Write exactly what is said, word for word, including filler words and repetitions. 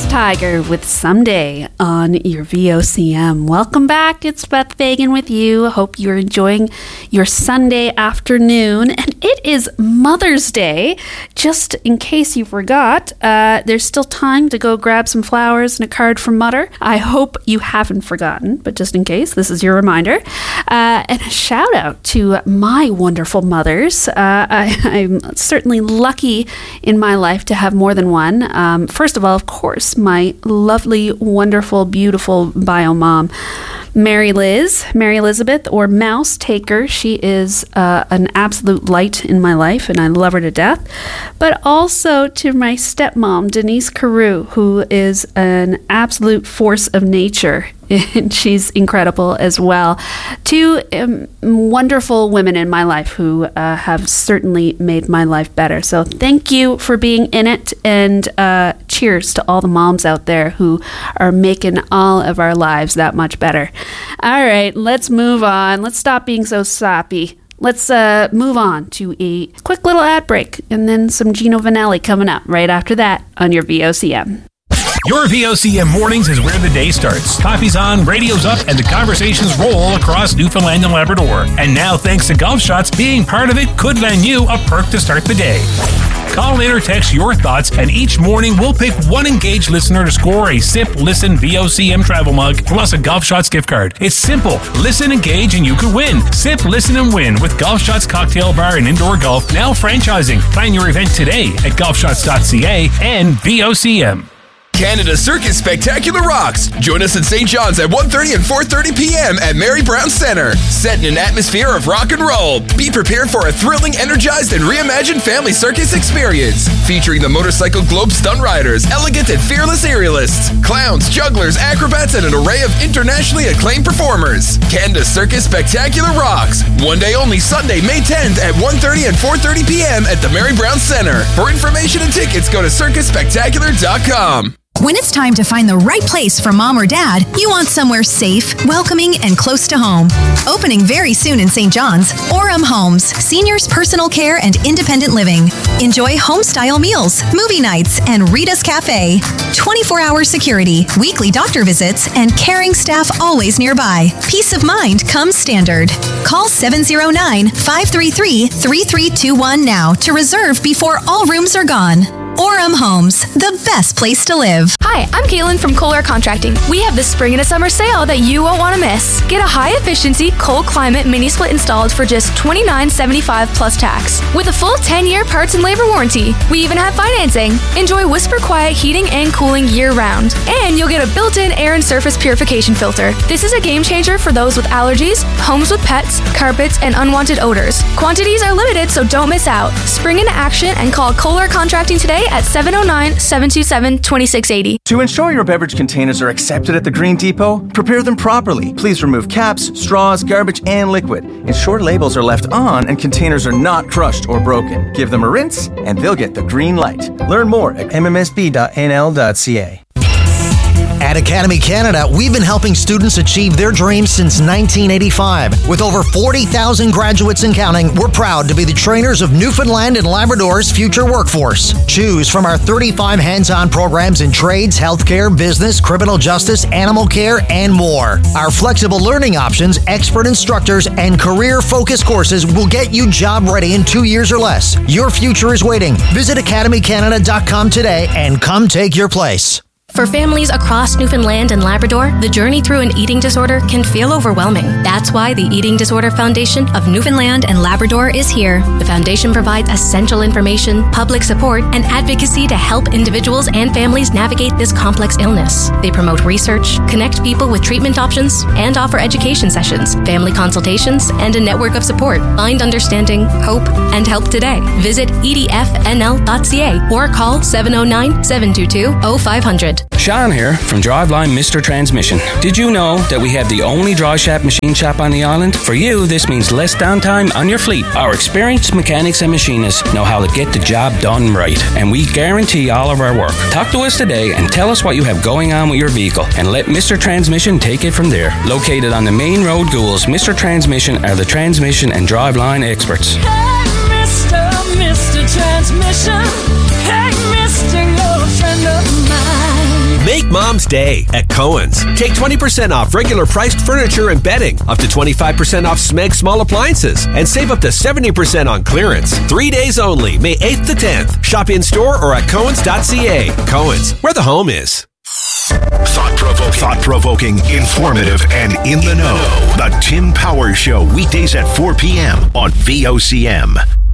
Tiger with Someday on your V O C M. Welcome back. It's Beth Fagan with you. I hope you're enjoying your Sunday afternoon. And it is Mother's Day. Just in case you forgot, uh, there's still time to go grab some flowers and a card from Mother. I hope you haven't forgotten, but just in case, this is your reminder. Uh, and a shout out to my wonderful mothers. Uh, I, I'm certainly lucky in my life to have more than one. Um, first of all, of course, my lovely, wonderful, beautiful bio mom, Mary Liz, Mary Elizabeth, or Mouse Taker. She is uh, an absolute light in my life, and I love her to death. But also to my stepmom, Denise Carew, who is an absolute force of nature. And she's incredible as well. Two um, wonderful women in my life who uh, have certainly made my life better. So thank you for being in it, and uh, cheers to all the moms out there who are making all of our lives that much better. All right, let's move on. Let's stop being so soppy. Let's uh, move on to a quick little ad break, and then some Gino Vanelli coming up right after that on your V O C M. Your V O C M mornings is where the day starts. Coffee's on, radio's up, and the conversations roll across Newfoundland and Labrador. And now, thanks to Golf Shots, being part of it could lend you a perk to start the day. Call in or text your thoughts, and each morning we'll pick one engaged listener to score a Sip Listen V O C M travel mug plus a Golf Shots gift card. It's simple. Listen, engage, and you could win. Sip, listen, and win with Golf Shots Cocktail Bar and Indoor Golf, now franchising. Plan your event today at golf shots dot c a and V O C M. Canada Circus Spectacular Rocks. Join us in Saint John's at one thirty and four thirty p.m. at Mary Brown Center. Set in an atmosphere of rock and roll. Be prepared for a thrilling, energized, and reimagined family circus experience. Featuring the Motorcycle Globe Stunt Riders, elegant and fearless aerialists, clowns, jugglers, acrobats, and an array of internationally acclaimed performers. Canada Circus Spectacular Rocks. One day only, Sunday, May tenth at one thirty and four thirty p.m. at the Mary Brown Center. For information and tickets, go to circus spectacular dot com. When it's time to find the right place for mom or dad, you want somewhere safe, welcoming, and close to home. Opening very soon in Saint John's, Orem Homes, seniors personal care and independent living. Enjoy home-style meals, movie nights, and Rita's Cafe. twenty-four hour security, weekly doctor visits, and caring staff always nearby. Peace of mind comes standard. Call seven oh nine, five three three, three three two one now to reserve before all rooms are gone. Orem Homes, the best place to live. Hi, I'm Caitlin from Kohler Contracting. We have the spring and a summer sale that you won't want to miss. Get a high-efficiency, cold climate mini split installed for just twenty-nine seventy-five plus tax. With a full ten year parts and labor warranty. We even have financing. Enjoy Whisper Quiet heating and cooling year-round. And you'll get a built-in air and surface purification filter. This is a game changer for those with allergies, homes with pets, carpets, and unwanted odors. Quantities are limited, so don't miss out. Spring into action and call Kohler Contracting today at seven oh nine, seven two seven, two six eight zero. To ensure your beverage containers are accepted at the Green Depot, prepare them properly. Please remove caps, straws, garbage, and liquid. Ensure labels are left on and containers are not crushed or broken. Give them a rinse and they'll get the green light. Learn more at m m s b dot n l dot c a. At Academy Canada, we've been helping students achieve their dreams since nineteen eighty-five. With over forty thousand graduates and counting, we're proud to be the trainers of Newfoundland and Labrador's future workforce. Choose from our thirty-five hands-on programs in trades, healthcare, business, criminal justice, animal care, and more. Our flexible learning options, expert instructors, and career-focused courses will get you job ready in two years or less. Your future is waiting. Visit academy canada dot com today and come take your place. For families across Newfoundland and Labrador, the journey through an eating disorder can feel overwhelming. That's why the Eating Disorder Foundation of Newfoundland and Labrador is here. The foundation provides essential information, public support, and advocacy to help individuals and families navigate this complex illness. They promote research, connect people with treatment options, and offer education sessions, family consultations, and a network of support. Find understanding, hope, and help today. Visit e d f n l dot c a or call seven oh nine, seven two two, oh five hundred. Sean here from Driveline Mister Transmission. Did you know that we have the only dry shop machine shop on the island? For you, this means less downtime on your fleet. Our experienced mechanics and machinists know how to get the job done right, and we guarantee all of our work. Talk to us today and tell us what you have going on with your vehicle, and let Mister Transmission take it from there. Located on the main road, Ghouls, Mister Transmission are the transmission and driveline experts. Hey, Mister, Mister Transmission. Hey, Mister, you're a friend of mine. Mom's Day at Cohen's. Take twenty percent off regular priced furniture and bedding, up to twenty-five percent off Smeg small appliances, and save up to seventy percent on clearance. Three days only, May eighth to tenth. Shop in store or at cohens dot c a. Cohen's, where the home is. Thought-provoking, thought-provoking, informative, and in the know. The Tim Powers Show, weekdays at four p.m. on V O C M.